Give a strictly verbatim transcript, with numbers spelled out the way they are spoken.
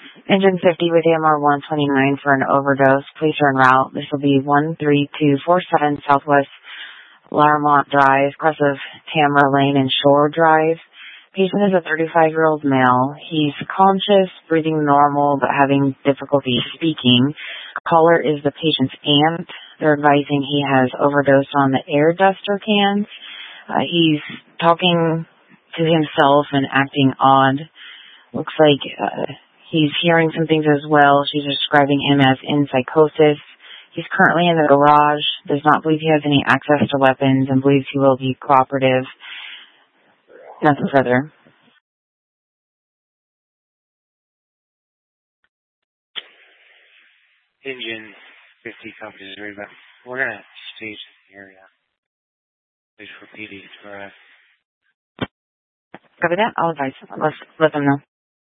Engine fifty with A M R one twenty-nine for an overdose. Please are en route. This will be one three two four seven Southwest Larmont Drive, across of Tamara Lane and Shore Drive. Patient is a thirty-five-year-old male. He's conscious, breathing normal, but having difficulty speaking. Caller is the patient's aunt. They're advising he has overdosed on the air duster cans. Uh, he's talking to himself and acting odd. Looks like uh, he's hearing some things as well. She's describing him as in psychosis. He's currently in the garage, does not believe he has any access to weapons, and believes he will be cooperative. Nothing further. Engine fifty copies read back. We're going to stage the area. Stage for P D to arrive. Copy that. I'll advise. Let's let them know.